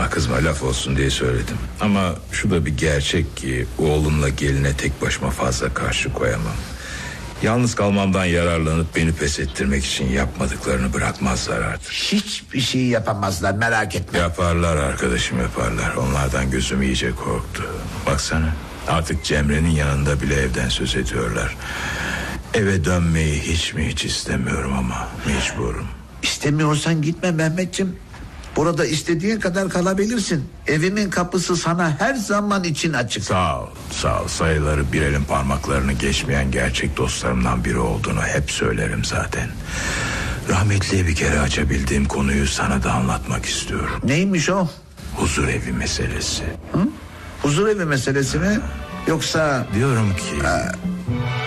kızma, laf olsun diye söyledim. Ama şu da bir gerçek ki oğlumla geline tek başıma fazla karşı koyamam. Yalnız kalmamdan yararlanıp beni pes ettirmek için yapmadıklarını bırakmazlar artık. Hiçbir şey yapamazlar, merak etme. Yaparlar arkadaşım, yaparlar. Onlardan gözüm iyice korktu. Baksana, artık Cemre'nin yanında bile evden söz ediyorlar. Eve dönmeyi hiç istemiyorum ama mecburum. İstemiyorsan gitme Mehmetciğim. Burada istediğin kadar kalabilirsin. Evimin kapısı sana her zaman için açık. Sağ ol. Sayıları bir elin parmaklarını geçmeyen gerçek dostlarımdan biri olduğunu hep söylerim zaten. Rahmetliye bir kere açabildiğim konuyu sana da anlatmak istiyorum. Neymiş o? Huzur evi meselesi. Huzur evi meselesi mi? Yoksa... Diyorum ki